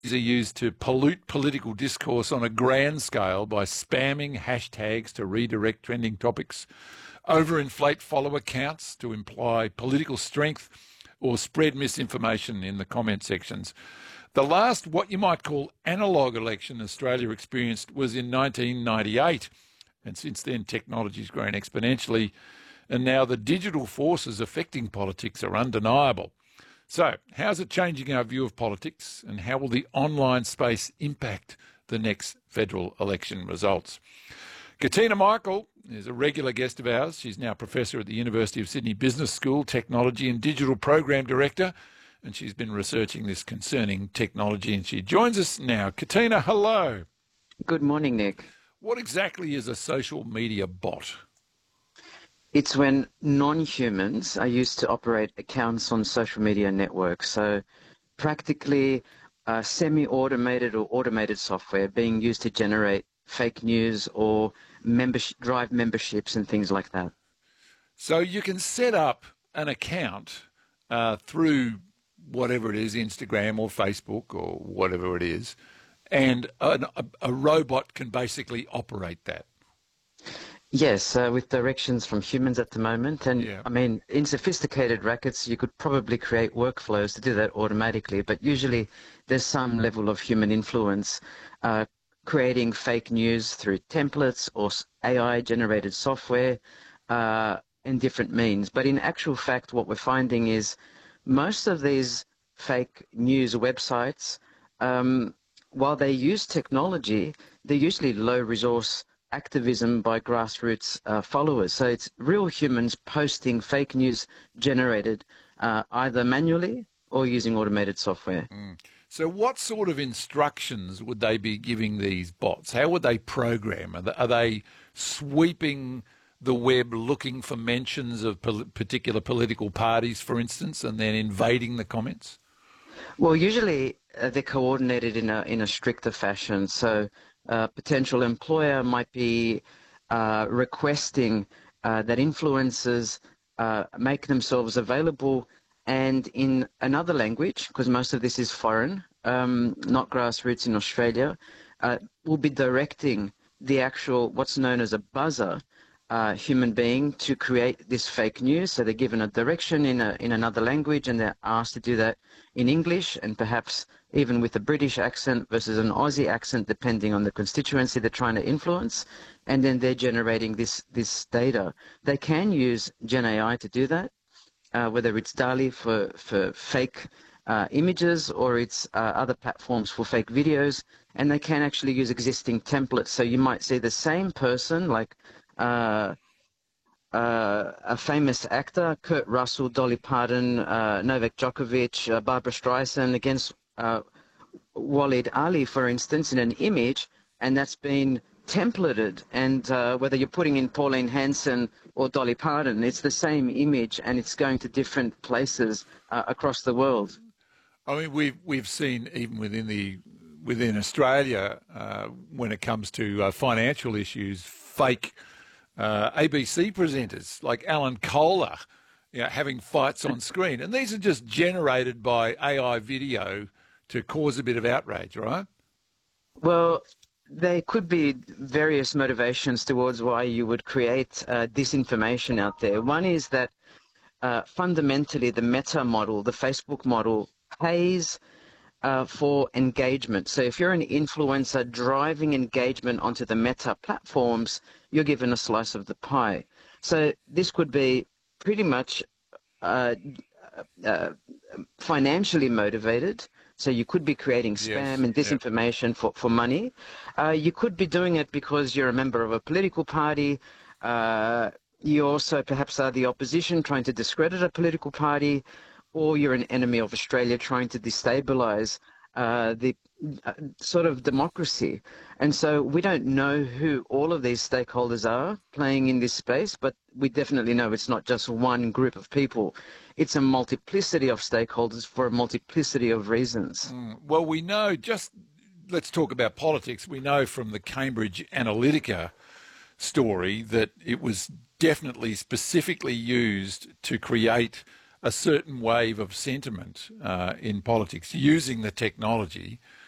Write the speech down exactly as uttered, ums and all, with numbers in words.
are used to pollute political discourse on a grand scale by spamming hashtags to redirect trending topics, overinflate follower counts to imply political strength, or spread misinformation in the comment sections. The last, what you might call analogue election Australia experienced was in nineteen ninety-eight, and since then technology's grown exponentially, and now the digital forces affecting politics are undeniable. So, how's it changing our view of politics, and how will the online space impact the next federal election results? Katina Michael is a regular guest of ours. She's now Professor at the University of Sydney Business School, Technology and Digital Program Director, and she's been researching this concerning technology, and she joins us now. Katina, hello. Good morning, Nick. What exactly is a social media bot? It's when non-humans are used to operate accounts on social media networks. So practically uh, semi-automated or automated software being used to generate fake news or membership, drive memberships and things like that. So you can set up an account uh, through whatever it is, Instagram or Facebook or whatever it is, and a, a, a robot can basically operate that. Yes, uh, with directions from humans at the moment. And Yeah. I mean, in sophisticated rackets, you could probably create workflows to do that automatically, but usually there's some level of human influence, uh, creating fake news through templates or A I-generated software uh, and different means. But in actual fact, what we're finding is most of these fake news websites, um, while they use technology, they're usually low-resource activism by grassroots uh, followers. So it's real humans posting fake news generated uh, either manually or using automated software. Mm. So what sort of instructions would they be giving these bots? How would they program? Are they, are they sweeping the web looking for mentions of pol- particular political parties, for instance, and then invading the comments? Well, usually uh, they're coordinated in a in a stricter fashion. So a potential employer might be uh, requesting uh, that influencers uh, make themselves available and in another language, because most of this is foreign, um, not grassroots in Australia, uh, will be directing the actual, what's known as a buzzer, uh, human being to create this fake news. So they're given a direction in a, in another language, and they're asked to do that in English, and perhaps even with a British accent versus an Aussie accent, depending on the constituency they're trying to influence. And then they're generating this, this data. They can use Gen A I to do that, uh, whether it's DALL-E for, for fake uh, images or it's uh, other platforms for fake videos. And they can actually use existing templates. So you might see the same person, like uh, uh, a famous actor, Kurt Russell, Dolly Parton, uh, Novak Djokovic, uh, Barbara Streisand, against uh, Walid Ali, for instance, in an image, and that's been templated. And uh, whether you're putting in Pauline Hanson or Dolly Parton, it's the same image, and it's going to different places uh, across the world. I mean, we've we've seen even within the within Australia, uh, when it comes to uh, financial issues, fake uh, A B C presenters like Alan Kohler, you know, having fights on screen, and these are just generated by A I video to cause a bit of outrage, right? Well, there could be various motivations towards why you would create uh, disinformation out there. One is that uh, fundamentally the Meta model, the Facebook model, pays uh, for engagement. So if you're an influencer driving engagement onto the Meta platforms, you're given a slice of the pie. So this could be pretty much uh, uh, financially motivated. So you could be creating spam Yes, and disinformation yep. for, for money. Uh, you could be doing it because you're a member of a political party. Uh, you also perhaps are the opposition trying to discredit a political party, or you're an enemy of Australia trying to destabilize uh, the uh, sort of democracy. And so we don't know who all of these stakeholders are playing in this space, but we definitely know it's not just one group of people. It's a multiplicity of stakeholders for a multiplicity of reasons. Mm. Well, we know, just let's talk about politics. We know from the Cambridge Analytica story that it was definitely specifically used to create a certain wave of sentiment uh, in politics using the technology.